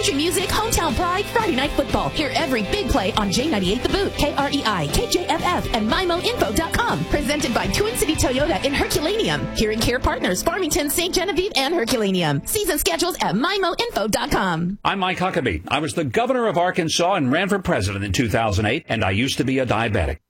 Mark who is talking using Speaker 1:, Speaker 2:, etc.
Speaker 1: country music, hometown pride, Friday night football. Hear every big play on J98 The Boot, KREI, KJFF, and MyMoInfo.com. Presented by Twin City Toyota in Herculaneum. Hearing Care Partners, Farmington, St. Genevieve, and Herculaneum. Season schedules at MyMoInfo.com.
Speaker 2: I'm Mike Huckabee. I was the governor of Arkansas and ran for president in 2008, and I used to be a diabetic.